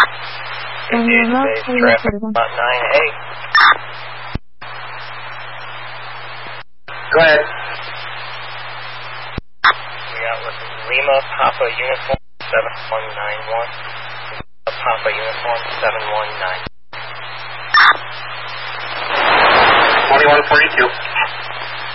Base traffic about 9A. Go ahead. We got with Lima Papa Uniform 7191. Papa Uniform 719. 2142.